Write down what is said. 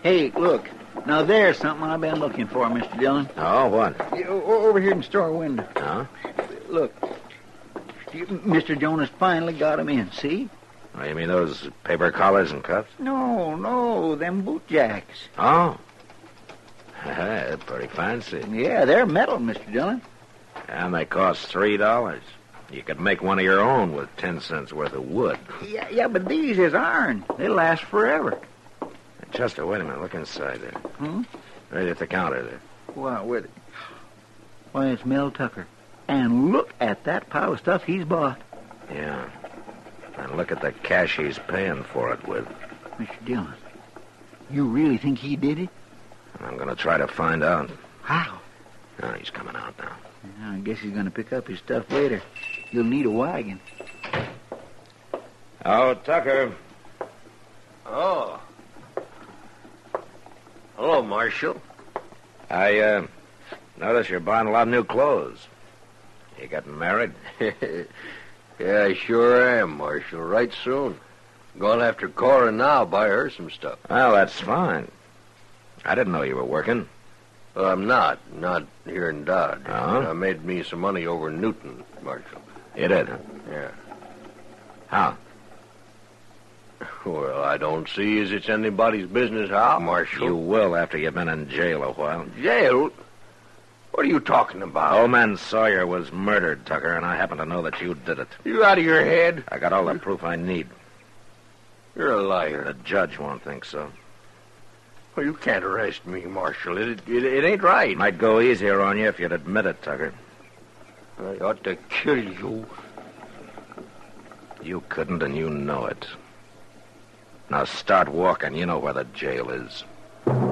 Hey, look. Now there's something I've been looking for, Mr. Dillon. Oh, what? Over here in the store window. Huh? Look. Mr. Jonas finally got him in, see? Oh, you mean those paper collars and cuffs? No, them boot jacks. Oh. They're pretty fancy. Yeah, they're metal, Mr. Dillon. And they cost $3. You could make one of your own with 10 cents worth of wood. Yeah, but these is iron. They last forever. Chester, wait a minute. Look inside there. Hmm? Right at the counter there. Wow, with it. Why, it's Mel Tucker. And look at that pile of stuff he's bought. Yeah. And look at the cash he's paying for it with. Mr. Dillon, you really think he did it? I'm going to try to find out. How? Oh, he's coming out now. I guess he's going to pick up his stuff later. You'll need a wagon. Oh, Tucker. Oh. Hello, Marshal. I notice you're buying a lot of new clothes. You getting married? Yeah, I sure am, Marshal. Right soon. Going after Cora now, buy her some stuff. Well, that's fine. I didn't know you were working. Well, I'm not. Not here in Dodge. Uh-huh. I made me some money over in Newton, Marshal. You did, huh? Yeah. How? Well, I don't see as it's anybody's business how, Marshal. You will after you've been in jail a while. Jail? What are you talking about? Old man Sawyer was murdered, Tucker, and I happen to know that you did it. You out of your head? I got all the proof I need. You're a liar. The judge won't think so. Well, you can't arrest me, Marshal. It ain't right. Might go easier on you if you'd admit it, Tucker. I ought to kill you. You couldn't, and you know it. Now start walking. You know where the jail is.